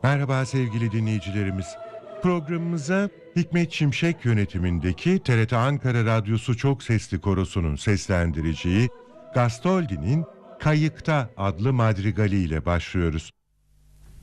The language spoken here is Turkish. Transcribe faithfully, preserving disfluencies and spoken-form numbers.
Merhaba sevgili dinleyicilerimiz. Programımıza Hikmet Şimşek yönetimindeki T R T Ankara Radyosu Çok Sesli Korosu'nun seslendireceği Gastoldi'nin Kayıkta adlı madrigali ile başlıyoruz.